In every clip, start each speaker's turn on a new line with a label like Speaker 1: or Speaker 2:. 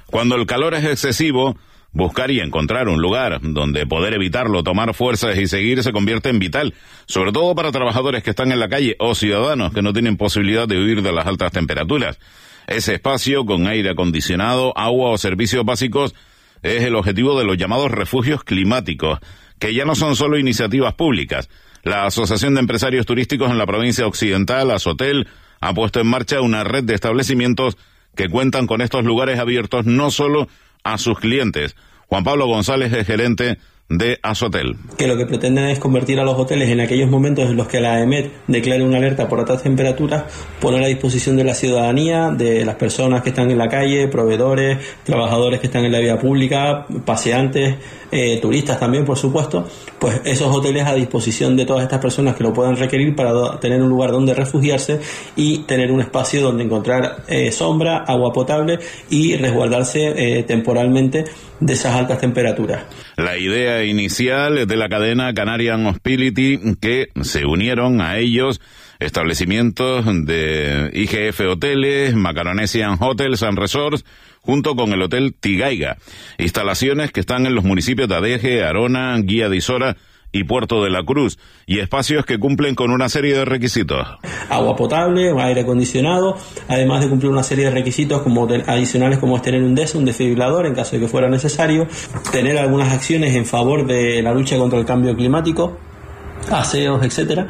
Speaker 1: Cuando el calor es excesivo, buscar y encontrar un lugar donde poder evitarlo, tomar fuerzas y seguir se convierte en vital, sobre todo para trabajadores que están en la calle o ciudadanos que no tienen posibilidad de huir de las altas temperaturas. Ese espacio con aire acondicionado, agua o servicios básicos es el objetivo de los llamados refugios climáticos, que ya no son solo iniciativas públicas. La Asociación de Empresarios Turísticos en la provincia occidental, Asotel, ha puesto en marcha una red de establecimientos que cuentan con estos lugares abiertos no solo a sus clientes. Juan Pablo González es gerente de Asotel.
Speaker 2: Que lo que pretenden es convertir a los hoteles en aquellos momentos en los que la AEMET declare una alerta por altas temperaturas, poner a disposición de la ciudadanía, de las personas que están en la calle, proveedores, trabajadores que están en la vía pública, paseantes, turistas también, por supuesto, pues esos hoteles a disposición de todas estas personas que lo puedan requerir para tener un lugar donde refugiarse y tener un espacio donde encontrar sombra, agua potable y resguardarse temporalmente de esas altas temperaturas.
Speaker 1: La idea inicial de la cadena Canarian Hospitality, que se unieron a ellos establecimientos de IGF Hoteles, Macaronesian Hotels and Resorts, junto con el Hotel Tigaiga, instalaciones que están en los municipios de Adeje, Arona, Guía de Isora y Puerto de la Cruz, y espacios que cumplen con una serie de requisitos.
Speaker 2: Agua potable, aire acondicionado, además de cumplir una serie de requisitos adicionales como es tener un desfibrilador en caso de que fuera necesario, tener algunas acciones en favor de la lucha contra el cambio climático, aseos, etcétera,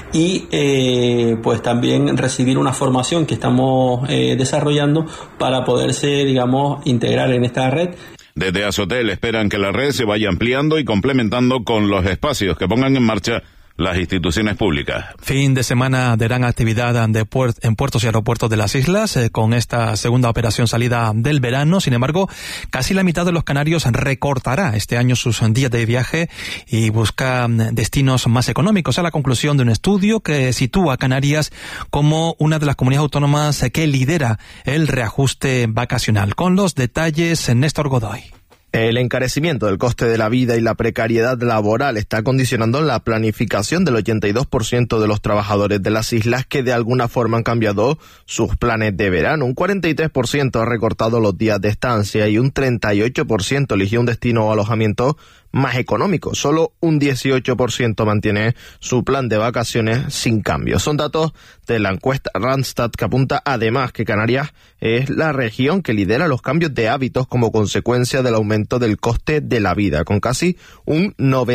Speaker 2: y pues también recibir una formación que estamos desarrollando para poderse, digamos, integrar en esta red.
Speaker 1: Desde Asotel esperan que la red se vaya ampliando y complementando con los espacios que pongan en marcha las instituciones públicas.
Speaker 3: Fin de semana de gran actividad en puertos y aeropuertos de las islas, con esta segunda operación salida del verano. Sin embargo, casi la mitad de los canarios recortará este año sus días de viaje y busca destinos más económicos. A la conclusión de un estudio que sitúa a Canarias como una de las comunidades autónomas que lidera el reajuste vacacional. Con los detalles, Néstor Godoy.
Speaker 4: El encarecimiento del coste de la vida y la precariedad laboral está condicionando la planificación del 82% de los trabajadores de las islas que de alguna forma han cambiado sus planes de verano. Un 43% ha recortado los días de estancia y un 38% eligió un destino o alojamiento más económico. Solo un 18% mantiene su plan de vacaciones sin cambio. Son datos de la encuesta Randstad, que apunta además que Canarias es la región que lidera los cambios de hábitos como consecuencia del aumento del coste de la vida, con casi un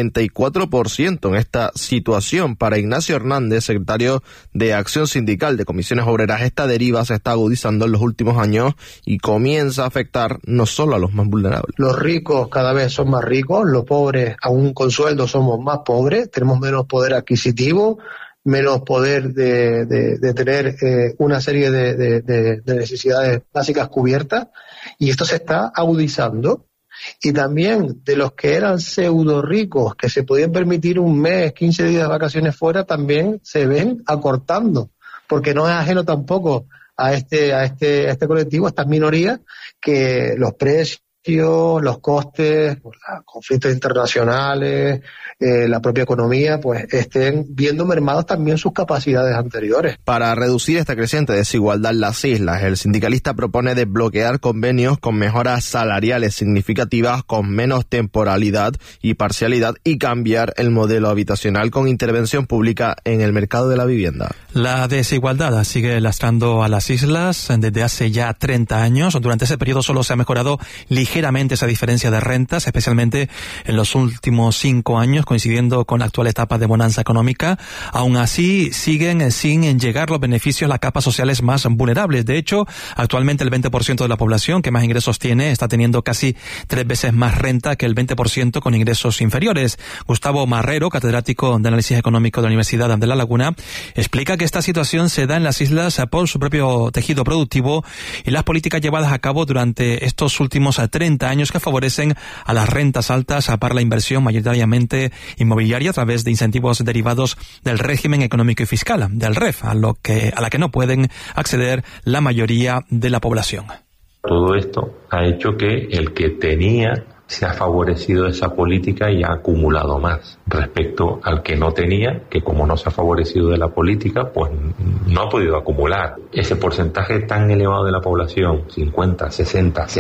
Speaker 4: 94% en esta situación. Para Ignacio Hernández, secretario de Acción Sindical de Comisiones Obreras, esta deriva se está agudizando en los últimos años y comienza a afectar no solo a los más vulnerables.
Speaker 5: Los ricos cada vez son más ricos, los pobres, aún con sueldo, somos más pobres, tenemos menos poder adquisitivo, menos poder de tener una serie de necesidades básicas cubiertas, y esto se está agudizando. Y también de los que eran pseudo ricos, que se podían permitir un mes, 15 días de vacaciones fuera, también se ven acortando, porque no es ajeno tampoco a este colectivo, a estas minorías, que los precios, los costes, los conflictos internacionales, la propia economía, pues estén viendo mermados también sus capacidades anteriores.
Speaker 4: Para reducir esta creciente desigualdad en las islas, el sindicalista propone desbloquear convenios con mejoras salariales significativas, con menos temporalidad y parcialidad, y cambiar el modelo habitacional con intervención pública en el mercado de la vivienda.
Speaker 3: La desigualdad sigue lastrando a las islas desde hace ya 30 años. Durante ese periodo solo se ha mejorado ligeramente esa diferencia de rentas, especialmente en los últimos 5 años, coincidiendo con la actual etapa de bonanza económica. Aún así, siguen sin llegar los beneficios a las capas sociales más vulnerables. De hecho, actualmente el 20% de la población que más ingresos tiene está teniendo casi 3 veces más renta que el 20% con ingresos inferiores. Gustavo Marrero, catedrático de Análisis Económico de la Universidad de La Laguna, explica que esta situación se da en las islas por su propio tejido productivo y las políticas llevadas a cabo durante estos últimos 30 años que favorecen a las rentas altas para la inversión mayoritariamente inmobiliaria a través de incentivos derivados del régimen económico y fiscal, del REF, a la que no pueden acceder la mayoría de la población.
Speaker 6: Todo esto ha hecho que el que tenía se ha favorecido esa política y ha acumulado más respecto al que no tenía, que como no se ha favorecido de la política, pues no ha podido acumular. Ese porcentaje tan elevado de la población, 50, 60,